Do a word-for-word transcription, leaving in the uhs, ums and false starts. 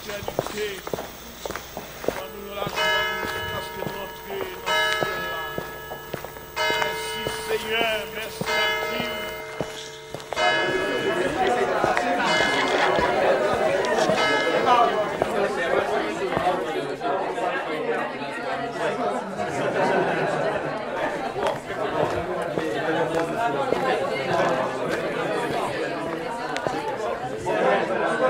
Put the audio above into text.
l'éternité. Donne-nous la joie parce que d'entrer dans ce ciel-là. Merci Seigneur, merci à Dieu.